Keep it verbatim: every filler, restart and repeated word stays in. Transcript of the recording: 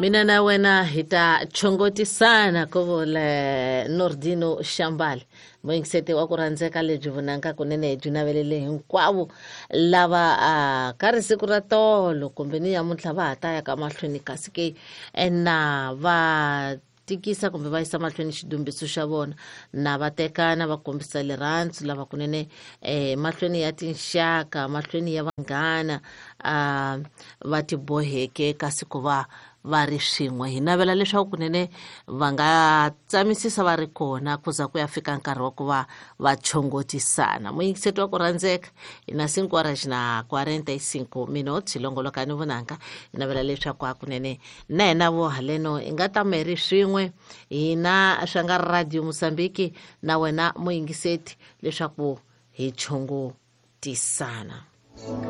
Mina na wena hita chongoti sana kovole Nordino Shambali moingisete wa kurandzeka lebyi vunanga kunene junavelele hinkwavo lava a kari siku ra tolo kumbe ni ya mutla va hataya ka mahlweni kasi ke na va tikisa kumbe va yisa mahlweni xidumbiso xa vona na vatekana va kombisa lerhandzu lava kunene eh mahlweni ya tinxaka mahlweni ya vanghana a va tiboheke kasi ku va va ri swin'we hi navela leswaku kunene va nga tsamisisa va ri kona kuza ku ya fika nkarhi wa ku va va chongotisana moyingiseti wa ku randzeka ina cinco horas na quarenta e cinco minutos hilongolokani vunanga hi navela leswaku a kunene na hina vo haleno i nga ta meri swin'we hina swa nga Radio Mozambique na wena moyingiseti leswaku hi chongotisana.